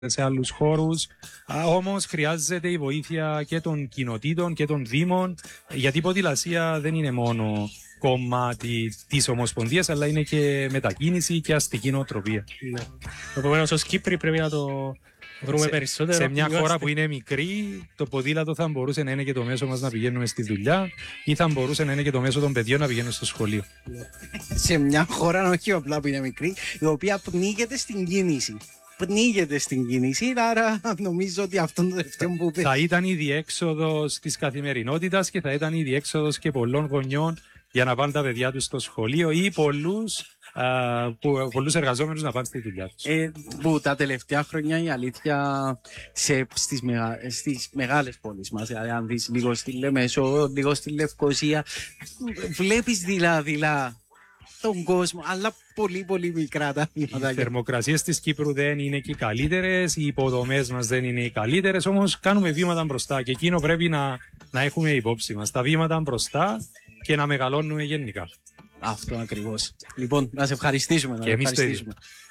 σε άλλους χώρους. Όμως χρειάζεται η βοήθεια και των κοινοτήτων και των δήμων, γιατί η ποδηλασία δεν είναι μόνο κομμάτι της Ομοσπονδίας, αλλά είναι και μετακίνηση και αστική νοοτροπία. Ναι. Επομένως, ως Κύπροι πρέπει να το βρούμε περισσότερο. Σε μια χώρα που είναι μικρή, το ποδήλατο θα μπορούσε να είναι και το μέσο μας να πηγαίνουμε στη δουλειά ή θα μπορούσε να είναι και το μέσο των παιδιών να πηγαίνουν στο σχολείο. Σε μια χώρα, όχι απλά που είναι μικρή, η οποία πνίγεται στην κίνηση. Πνίγεται στην κίνηση, άρα νομίζω ότι αυτό το τελευταίο που είπε. Θα ήταν η διέξοδος της καθημερινότητας και θα ήταν η διέξοδος και πολλών γονιών για να πάνε τα παιδιά τους στο σχολείο ή πολλούς εργαζόμενους να πάνε στη δουλειά τους. Που τα τελευταία χρόνια η αλήθεια στις μεγάλες πόλεις μας, δηλαδή αν δεις λίγο στη Λεμεσό, λίγο στη Λευκοσία, βλέπεις δειλά τον κόσμο, αλλά πολύ πολύ μικρά τα βήματα. Οι θερμοκρασίες της Κύπρου δεν είναι και οι καλύτερες, οι υποδομές μας δεν είναι οι καλύτερες, όμως κάνουμε βήματα μπροστά και εκείνο πρέπει να έχουμε υπόψη μας. Τα βήματα μπροστά και να μεγαλώνουμε γενικά. Αυτό ακριβώς. Λοιπόν, να σε ευχαριστήσουμε. Και εμείς το ίδιο.